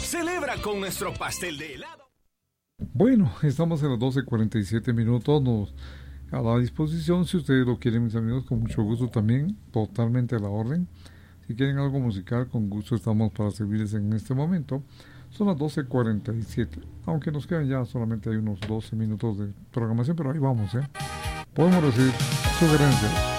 Celebra con nuestro pastel de helado. Bueno, estamos en las 12:47 minutos. A la disposición, si ustedes lo quieren, mis amigos, con mucho gusto también, totalmente a la orden. Si quieren algo musical, con gusto estamos para servirles en este momento. Son las 12:47, aunque nos quedan ya solamente hay unos 12 minutos de programación, pero ahí vamos, ¿eh? Podemos recibir sugerencias.